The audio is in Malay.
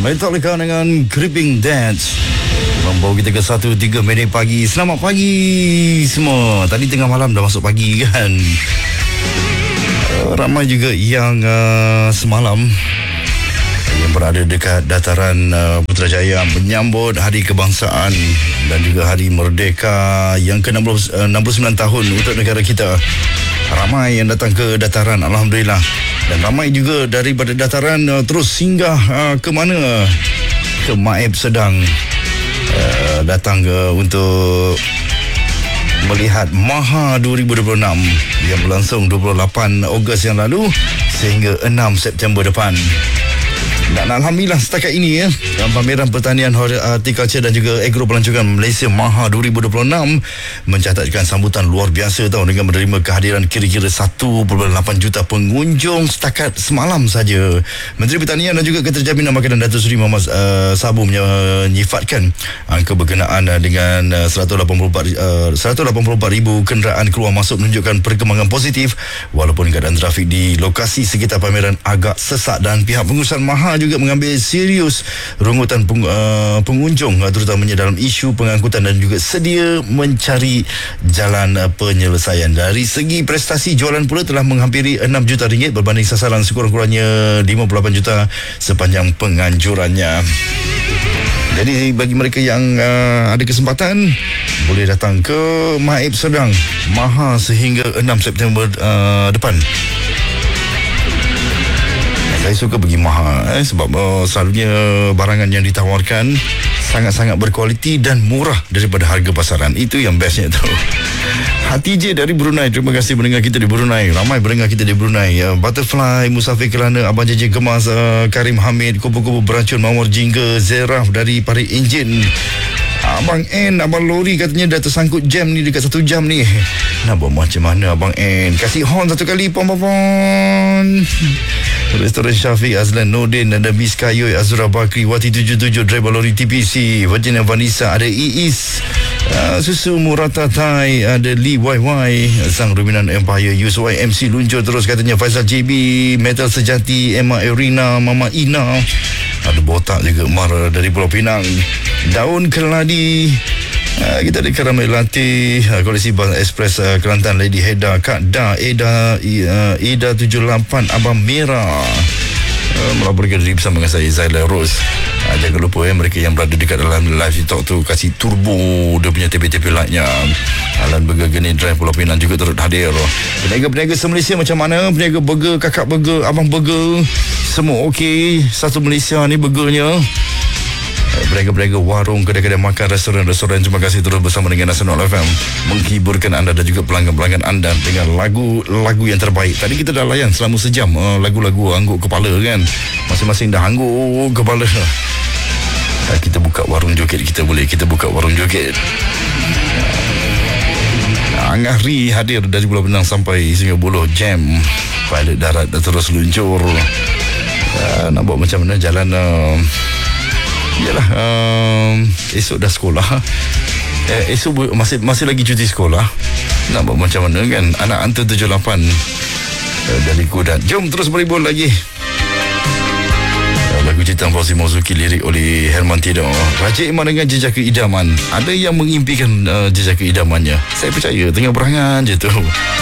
Metallica dengan Creeping Dance membawa kita ke 1.3 minit pagi. Selamat pagi semua. Tadi tengah malam dah masuk pagi kan. Ramai juga yang semalam yang berada dekat dataran Putrajaya menyambut Hari Kebangsaan dan juga Hari Merdeka yang ke-69 tahun untuk negara kita. Ramai yang datang ke dataran, alhamdulillah. Dan ramai juga daripada dataran terus singgah ke mana? Ke Maib Sedang. Datang untuk melihat Maha 2026 yang berlangsung 28 Ogos yang lalu sehingga 6 September depan. Dan alhamdulillah setakat ini pameran pertanian, horticulture dan juga agro pelancongan Malaysia Maha 2026 mencatatkan sambutan luar biasa dengan menerima kehadiran kira-kira 1.8 juta pengunjung setakat semalam saja. Menteri Pertanian dan juga Keterjaminan Makanan Datuk Seri Muhammad Sabu menyifatkan angka berkenaan dengan 184,000 kenderaan keluar masuk menunjukkan perkembangan positif walaupun keadaan trafik di lokasi sekitar pameran agak sesak dan pihak pengurusan Maha juga mengambil serius rungutan pengunjung terutamanya dalam isu pengangkutan dan juga sedia mencari jalan penyelesaian. Dari segi prestasi jualan pula telah menghampiri 6 juta ringgit berbanding sasaran sekurang-kurangnya 58 juta sepanjang penganjurannya. Jadi bagi mereka yang ada kesempatan boleh datang ke Maib Sedang Maha sehingga 6 September depan. Saya suka pergi Maha sebab selalunya barangan yang ditawarkan sangat-sangat berkualiti dan murah daripada harga pasaran. Itu yang bestnya tu. Hati je dari Brunei, terima kasih mendengar kita di Brunei. Ramai mendengar kita di Brunei. Butterfly, Musafir Kelana, Abang JJ Gemas, Karim Hamid, Kupu-Kupu Beracun, Mawar Jingga, Zeraf dari Parit Enjin, Abang N, Abang Lori katanya dah tersangkut jam ni dekat 1 jam ni. Nak buat macam mana Abang N? Kasih horn satu kali, pom-pom-pom. Restoran Syafiq, Azlan Nordin, ada Miss Kayoy, Azura Bakri, Wati 77, driver lori TPC, Virginia Vanessa, ada Iis, Susu Murata Thai, ada Lee YY, Sang Ruminan Empire, Yuswai MC luncur terus katanya, Faisal JB, Metal Sejati, Emma Erina, Mama Ina, ada Botak juga, Mara dari Pulau Pinang, Daun Keladi, kita ada Karamel Latih, koleksi Bas Express Kelantan, Lady Heda, Kak Da, Eda 78, Abang Merah, melaporkan diri bersama dengan saya, Zaila Rose. Jangan lupa mereka yang berada dekat dalam live TikTok tu kasih turbo dia punya TP-TP like-nya. Alan Burger, Geni Drive Pulau Pinang juga turut hadir. Peniaga-peniaga se-Malaysia macam mana? Peniaga burger, kakak burger, abang burger, semua okey. Satu Malaysia ni burgernya. Peniaga-peniaga warung, kedai-kedai makan, restoran-restoran, terima kasih terus bersama dengan Nasional FM menghiburkan anda dan juga pelanggan-pelanggan anda dengan lagu-lagu yang terbaik. Tadi kita dah layan selama sejam lagu-lagu angguk kepala kan. Masing-masing dah angguk kepala. Kita buka warung joget, kita buka warung joget. Angahri hadir dari Pulau Pinang sampai Sungai Buloh, jam pilot darat dah terus luncur. Nak buat macam mana jalan. Yalah, esok dah sekolah. Esok masih lagi cuti sekolah. Nak buat macam mana kan? Anak hantar 78 dari Kudat. Jom terus berhibur lagi. Lagu Ciptaan Fauzi Mauzuki, lirik oleh Herman Tido. Raja Iman dengan Jejaka Idaman. Ada yang mengimpikan jejaka idamannya. Saya percaya tengah berangan je tu.